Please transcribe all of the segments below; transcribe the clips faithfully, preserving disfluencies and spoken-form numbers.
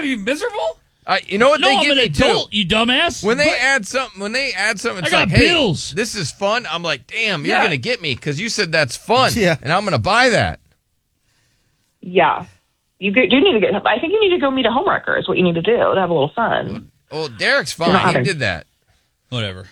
to be miserable? Uh, you know what no, they I'm give an me adult, too? you dumbass. When they But add something, when they add something, it's I like, got hey, bills. this is fun. I'm like, damn, you're Yeah. gonna get me because you said that's fun, Yeah. and I'm gonna buy that. Yeah. You do need to get, I think you need to go meet a homewrecker is what you need to do to have a little fun. Oh, Derek's You're not fine. He having- did that. Whatever.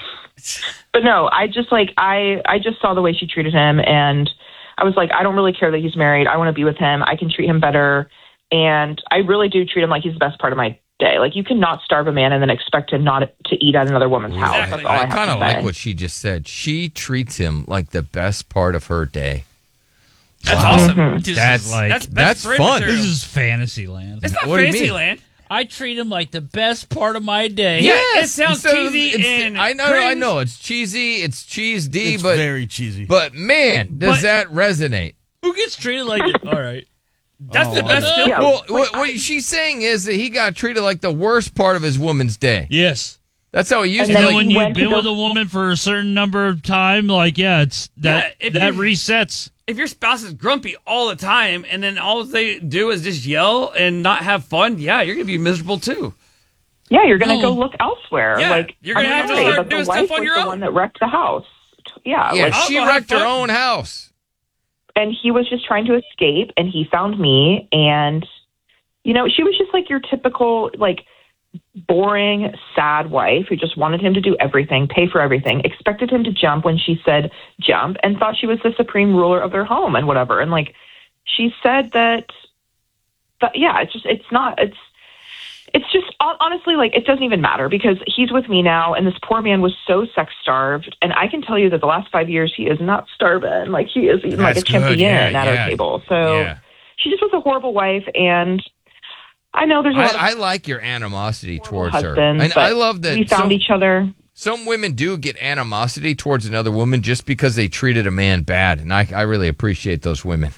But no, I just like, I, I just saw the way she treated him and I was like, I don't really care that he's married. I want to be with him. I can treat him better. And I really do treat him like he's the best part of my day. Like you cannot starve a man and then expect him not to eat at another woman's house. Exactly. That's all I, I have kind to of say. like what she just said. She treats him like the best part of her day. That's Wow. awesome. Mhm. Just- That's like- that's, that's friend fun. material. This is fantasy land. It's not What do you fantasy mean? land. I treat him like the best part of my day. Yeah, Yes, it sounds instead of- cheesy it's- and I know, I cringe. know, it's cheesy, it's cheese D, It's but very cheesy. but man, does But- that resonate? Who gets treated like it? All right. That's the Oh, best. Still. Yeah. Well, what, what she's saying is that he got treated like the worst part of his woman's day. Yes. That's how he used And And to. then like, when he you've went to been go- with a woman for a certain number of time, like, yeah, it's that Yeah, if that you- resets. If your spouse is grumpy all the time, and then all they do is just yell and not have fun, yeah, you're gonna be miserable too. Yeah, you're going to No. go look elsewhere. Yeah, like you're gonna I'm have to sorry, start but doing the stuff wife on was your the own. one that wrecked the house. Yeah, yeah, like, I'll she go have wrecked her fun. own house. and he was just trying to escape, and he found me, and you know, she was just like your typical like boring, sad wife who just wanted him to do everything, pay for everything, expected him to jump when she said jump, and thought she was the supreme ruler of their home and whatever. And like she said that, that yeah, it's just it's not it's. It's just hon- honestly like it doesn't even matter because he's with me now, and this poor man was so sex starved, and I can tell you that the last five years he is not starving. Like he is eating like a That's good, champion yeah, at yeah. our table. So Yeah. she just was a horrible wife, and I know there's a lot of I, I like your animosity towards her. husbands, And but I love that we found some, each other. some women do get animosity towards another woman just because they treated a man bad. And I, I really appreciate those women.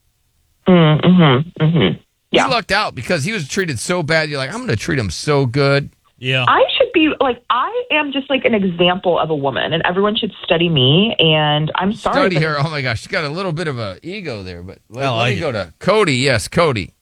Mm-hmm, mm-hmm. Yeah. He lucked out because he was treated so bad. You're like, I'm going to treat him so good. Yeah. I should be like I am just like an example of a woman, and everyone should study me. And I'm sorry. Study but- her. Oh, my gosh. She's got a little bit of a ego there. But let, I let like me it. go to Cody. Yes, Cody.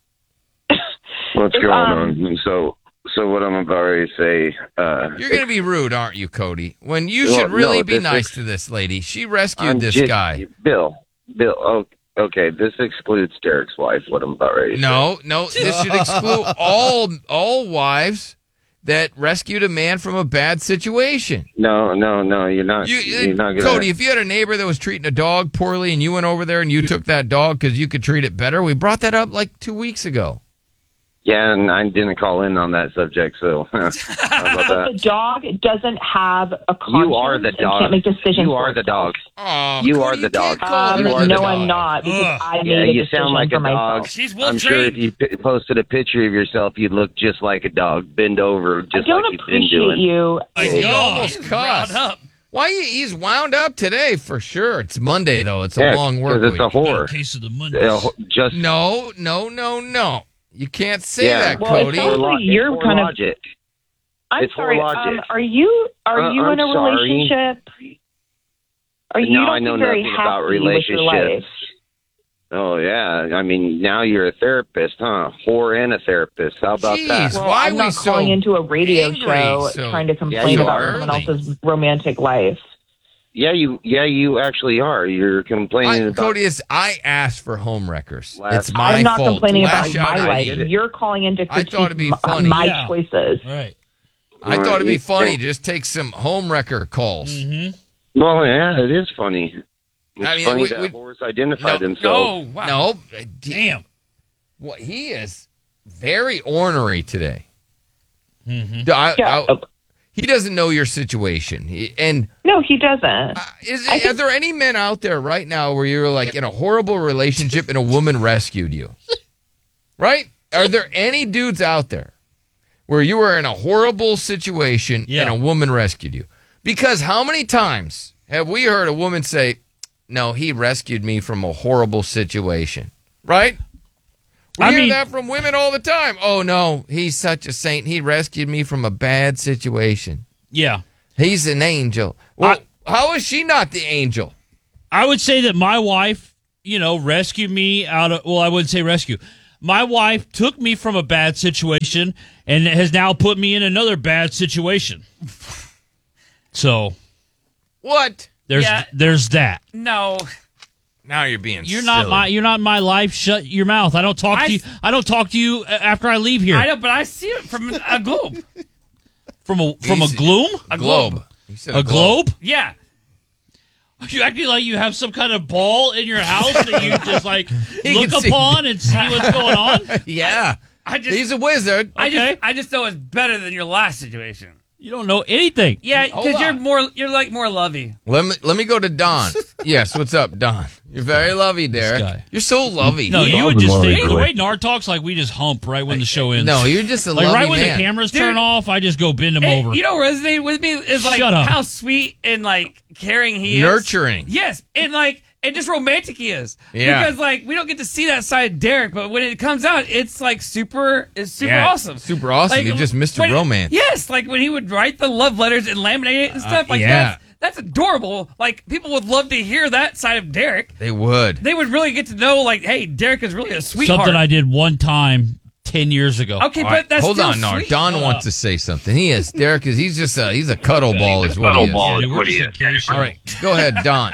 What's If, going um, on? So, so what I'm about ready to say. Uh, You're going to be rude, aren't you, Cody? When you Well, should really no, be this nice is- to this lady. She rescued I'm this just- guy. Bill. Bill. Oh, okay. This excludes Derek's wife. What I'm about ready to say. No, no, this should exclude all all wives that rescued a man from a bad situation. No, no, no. You're not. You, You, are not gonna. Cody, if you had a neighbor that was treating a dog poorly and you went over there and you took that dog because you could treat it better, we brought that up like two weeks ago. Yeah, and I didn't call in on that subject, so how about The that? dog doesn't have a conscience You are the and dog. can't make decisions. You for are the itself. dog. Oh, You Cody, are the you dog. can't call Um, her You are the no, the I'm dog. not because Ugh. I Yeah, made a you decision sound like for a dog. myself. She's well I'm sure if trained. you p- posted a picture of yourself, you'd look just like a dog, bend over, I just don't like you've been appreciate doing. you. He God. almost He's cussed. riled up. Why he- he's wound up today for sure. It's Monday though. It's a Yeah, long work 'cause it's week. a Got a whore. case of the Uh, Mondays. just No, no, no, no. You can't say Yeah. that, Well, it Cody. sounds It's like whore you're lo- kind of- it's whore logic. I'm It's sorry. whore logic. Um, are you are Uh, you I'm in a sorry. relationship? Are you No, don't I know seem very nothing about happy with your relationships. life. Oh yeah, I mean now you're a therapist, huh? Whore and a therapist. How about Jeez. that? Well, Why I'm we not so calling into a radio angry, show so- trying to Yeah, complain you about are. someone else's romantic life. Yeah, you yeah you actually are. You're complaining I, about. Cody, it's, I asked for home wreckers. Last- It's my I'm not fault. complaining Lash about out my at life. me. You're calling into I critique thought it'd be my, funny. my Yeah. choices. Right. I thought it'd be Right. funny to just take some home wrecker calls. Mm-hmm. Well, yeah, it is funny. It's I mean, funny we- that we- horse identified No, himself. No, wow. No, uh, d- Damn. What he is very ornery today. Mm-hmm. D- I- Yeah. I- he doesn't know your situation, he, and No, he doesn't. uh, is I are think- there any men out there right now where you're like in a horrible relationship and a woman rescued you? Right? Are there any dudes out there where you were in a horrible situation Yeah. and a woman rescued you? Because how many times have we heard a woman say, "No, he rescued me from a horrible situation," right? We I hear mean- that from women all the time. Oh, no, he's such a saint. He rescued me from a bad situation. Yeah. He's an angel. Well, how is she not the angel? I would say that my wife, you know, rescued me out of, well, I wouldn't say rescue. my wife took me from a bad situation and has now put me in another bad situation. So What? there's Yeah. there's that. No. Now you're being You're silly. not my you're not my life. Shut your mouth. I don't talk I- to you. I don't talk to you after I leave here. I know, but I see it from a globe. From a from a Easy. gloom? A globe. globe. You said A globe? Yeah. You acting like you have some kind of ball in your house that you just like He look can see- upon and see what's going on? Yeah. I just, He's a wizard. I Okay. just, I just know it's better than your last situation. You don't know anything. Yeah, Hold because you're on. more, you're like more lovey. Let me let me go to Don. Yes, what's up, Don? You're very lovey, Derek. guy. You're so lovey. No, you would Bob's just in think the love. way Nard talks, like we just hump right when the show ends. No, you're just a like lovey right when man. the cameras Dude. turn off, I just go bend him Hey, over. you know what resonated with me is like Shut up. how sweet and like caring he is. Nurturing. Yes, and like and just romantic he is. Yeah. Because like we don't get to see that side of Derek, but when it comes out, it's like super, it's super Yeah, awesome. super awesome. Like, You're just Mister when- Romance. Yes, like when he would write the love letters and laminate it and stuff. like yeah. that's that's adorable. Like people would love to hear that side of Derek. They would. They would really get to know like, hey, Derek is really a sweetheart. Something I did one time ten years ago. Okay, All but right, that's hold still on, Nard. sweet. Don wants to say something. He is. Derek is. He's just a. He's a cuddle ball. Is what he is. Cuddle ball. Yeah, we're what he just is. occasional. All right, go ahead, Don.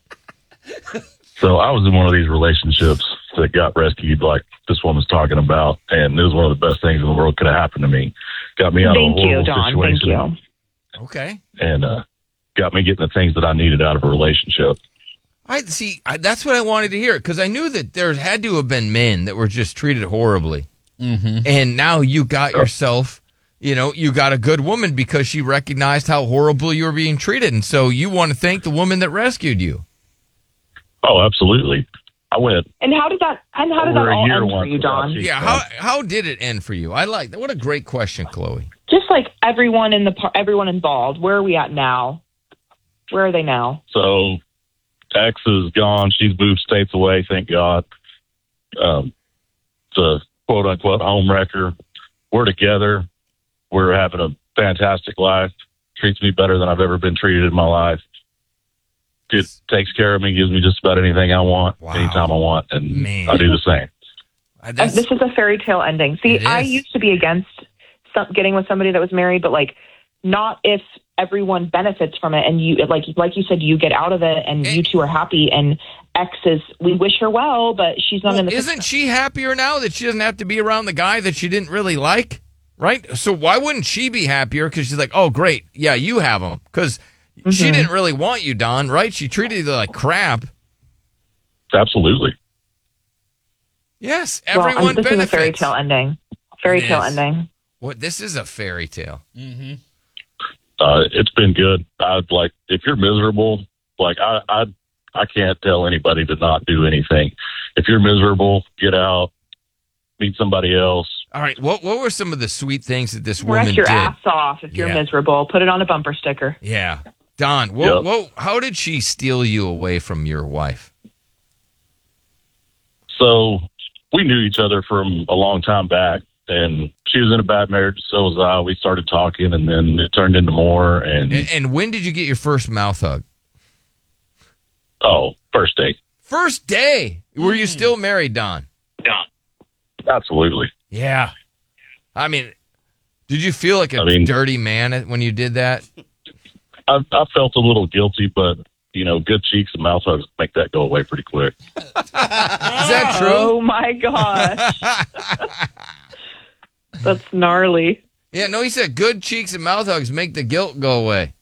So I was in one of these relationships that got rescued, like this woman's talking about, and it was one of the best things in the world could have happened to me. Got me out Thank of a you, horrible Don. situation, Thank you. Okay. and uh, got me getting the things that I needed out of a relationship. I see. I, that's what I wanted to hear because I knew that there had to have been men that were just treated horribly, mm-hmm. and now you got yourself. You know, you got a good woman because she recognized how horrible you were being treated, and so you want to thank the woman that rescued you. Oh, absolutely. I went. And how did that? And how did Over that a all year end for once you, without Don? cheating. Yeah. How how did it end for you? I like that. What a great question, Chloe. Just like everyone in the par- everyone involved. Where are we at now? Where are they now? So, ex is gone. She's moved states away. Thank God. Um, it's a quote unquote home wrecker. We're together. We're having a fantastic life. Treats me better than I've ever been treated in my life. It takes care of me, gives me just about anything I want, Wow. anytime I want, and Man. I do the same. Uh, And That's, this is a fairy tale ending. See, It I is. used to be against some, getting with somebody that was married, but like not if everyone benefits from it and you like like you said you get out of it and And- you two are happy and X is we wish her well, but she's not well, in the isn't she happier now that she doesn't have to be around the guy that she didn't really like? Right? So why wouldn't she be happier? Because she's like, oh, great. Yeah, you have him. Because she didn't really want you, Don, right? She treated you like crap. Absolutely. Yes, well, everyone and this benefits. is a fairy tale ending. Fairy It tale is. ending. What? This is a fairy tale. Uh, it's been good. I'd like, if you're miserable, like I, I, I can't tell anybody to not do anything. If you're miserable, get out, meet somebody else. All right. What What were some of the sweet things that this woman Wreck your did? ass off if you're Yeah. miserable. Put it on a bumper sticker. Yeah, Don. What, Yep. what, how did she steal you away from your wife? So we knew each other from a long time back, and she was in a bad marriage. So was I. We started talking, and then it turned into more. And, And, and when did you get your first mouth hug? oh, first date. First day. Were you still married, Don? Absolutely. Yeah. I mean, did you feel like a I mean- dirty man when you did that? I, I felt a little guilty, but you know, good cheeks and mouth hugs make that go away pretty quick. Is that true? Oh my gosh. That's gnarly. Yeah, no, he said good cheeks and mouth hugs make the guilt go away.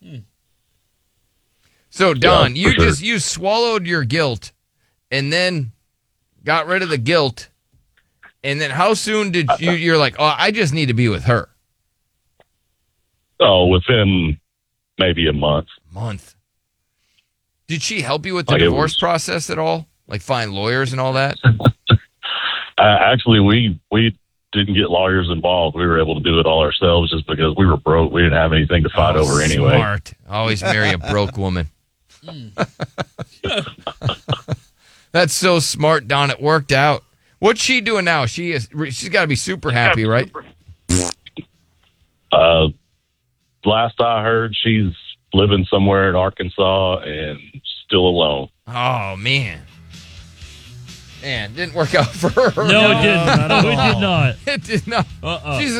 So, Don, Yeah, for you sure. just you swallowed your guilt and then got rid of the guilt. And then how soon did you you're like, "Oh, I just need to be with her." Oh, within maybe a month. Month. Did she help you with the Like it divorce was- process at all? Like find lawyers and all that? Uh, actually, we we didn't get lawyers involved. We were able to do it all ourselves just because we were broke. We didn't have anything to fight Oh, over anyway. Smart. Always marry a broke woman. That's so smart, Don. It worked out. What's she doing now? She is. She's got to be super happy, right? Uh, last I heard, she's living somewhere in Arkansas and still alone. Oh man. Man, didn't work out for her. No, it didn't. not No, at it all. did not. It did not. Uh-uh. She's